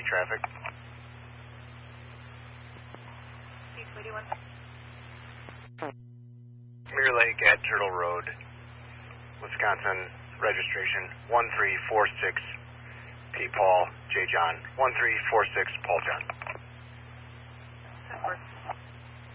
traffic. Mirror Lake at Turtle Road, Wisconsin, registration 1346 P. Paul J. John, 1346 Paul John.